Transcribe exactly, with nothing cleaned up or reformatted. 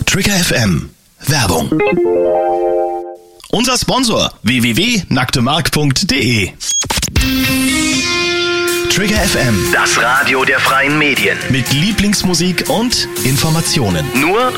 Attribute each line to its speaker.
Speaker 1: Trigger F M. Werbung. Unser Sponsor w w w punkt nacktemark punkt de. Trigger F M.
Speaker 2: Das Radio der freien Medien.
Speaker 1: Mit Lieblingsmusik und Informationen.
Speaker 2: Nur